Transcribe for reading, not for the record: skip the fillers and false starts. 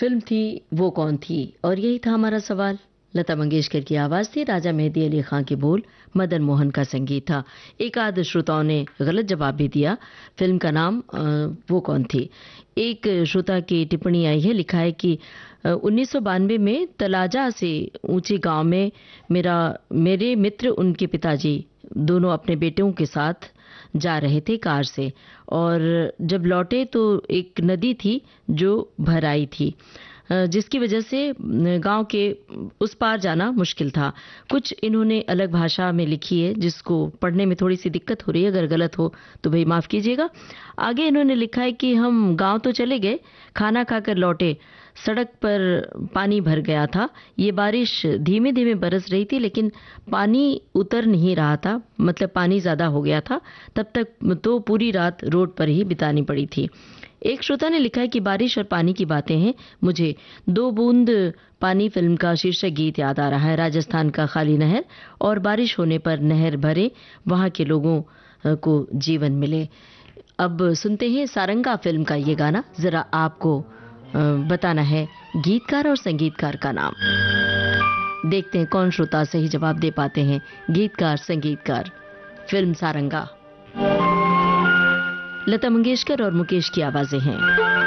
Film थी वो कौन थी, और यही था हमारा सवाल। लता मंगेशकर की आवाज थी, राजा मेहदी अली खां के बोल, मदन मोहन का संगीत था। एक आध श्रोताओं ने गलत जवाब भी दिया। फिल्म का नाम वो कौन थी। एक श्रोता की टिप्पणी आई है, लिखा है कि 1992 में तलाजा से ऊंचे गांव में मेरे मित्र, उनके पिताजी दोनों अपने बेटों के साथ जा रहे थे कार से, और जब लौटे तो एक नदी थी जो भर आई थी, जिसकी वजह से गांव के उस पार जाना मुश्किल था। कुछ इन्होंने अलग भाषा में लिखी है जिसको पढ़ने में थोड़ी सी दिक्कत हो रही है, अगर गलत हो तो भाई माफ कीजिएगा। आगे इन्होंने लिखा है कि हम गांव तो चले गए, खाना खाकर लौटे, सड़क पर पानी भर गया था। ये बारिश धीमे धीमे बरस रही थी लेकिन पानी उतर नहीं रहा था, मतलब पानी ज्यादा हो गया था। तब तक तो पूरी रात रोड पर ही बितानी पड़ी थी। एक श्रोता ने लिखा है कि बारिश और पानी की बातें हैं, मुझे दो बूंद पानी फिल्म का शीर्षक गीत याद आ रहा है। राजस्थान का खाली नहर और बारिश होने पर नहर भरे, वहां के लोगों को जीवन मिले। अब सुनते हैं सारंगा फिल्म का ये गाना। जरा आपको बताना है गीतकार और संगीतकार का नाम। देखते हैं कौन श्रोता सही जवाब दे पाते हैं। गीतकार संगीतकार, फिल्म सारंगा। लता मंगेशकर और मुकेश की आवाजें हैं।